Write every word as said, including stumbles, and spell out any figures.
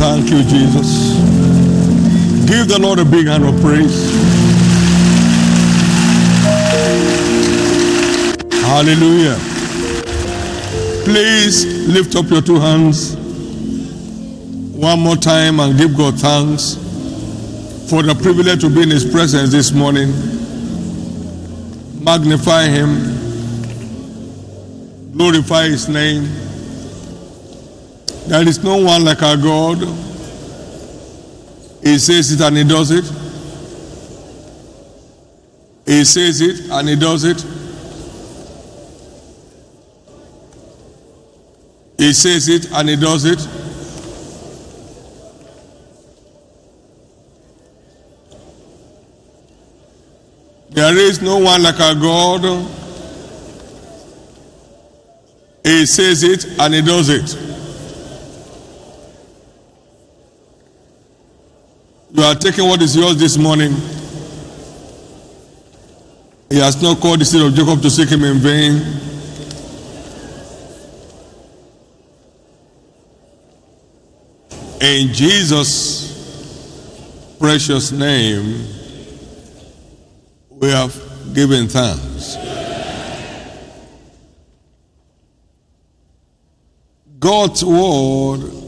Thank you, Jesus. Give the Lord a big hand of praise. Hallelujah. Please lift up your two hands one more time and give God thanks for the privilege to be in His presence this morning. Magnify Him, glorify His name. There is no one like our God. He says it and He does it. He says it and He does it. He says it and He does it. There is no one like our God. He says it and He does it. You are taking what is yours this morning. He has not called the seed of Jacob to seek Him in vain. In Jesus' precious name, we have given thanks. God's word